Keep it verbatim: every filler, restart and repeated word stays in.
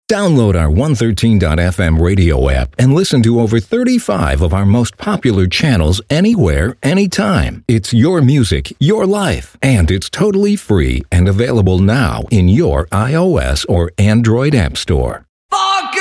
Download our one thirteen dot f m radio app and listen to over thirty-five of our most popular channels anywhere, anytime. It's your music, your life, and it's totally free and available now in your iOS or Android app store. Fog!